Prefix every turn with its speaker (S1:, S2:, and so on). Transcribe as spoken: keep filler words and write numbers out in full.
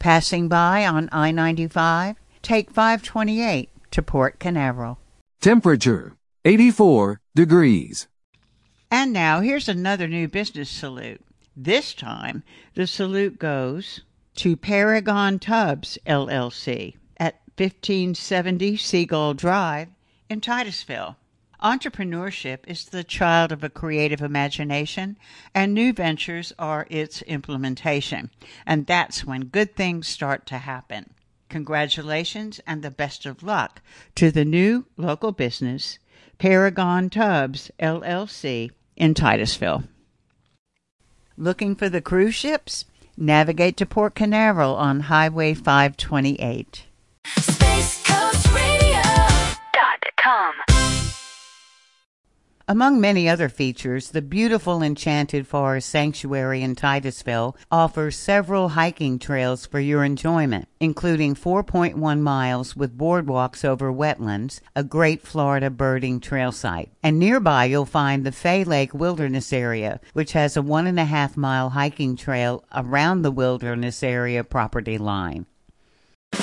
S1: Passing by on I ninety-five, take five twenty-eight to Port Canaveral.
S2: Temperature, eighty-four degrees.
S1: And now here's another new business salute. This time, the salute goes to Paragon Tubs, L L C, at fifteen seventy Seagull Drive in Titusville. Entrepreneurship is the child of a creative imagination, and new ventures are its implementation. And that's when good things start to happen. Congratulations and the best of luck to the new local business, Paragon Tubs, L L C, in Titusville. Looking for the cruise ships? Navigate to Port Canaveral on Highway five twenty-eight.
S3: Space Coast Radio dot com.
S1: Among many other features, the beautiful Enchanted Forest Sanctuary in Titusville offers several hiking trails for your enjoyment, including four point one miles with boardwalks over wetlands, a great Florida birding trail site. And nearby you'll find the Fay Lake Wilderness Area, which has a one and a half mile hiking trail around the wilderness area property line.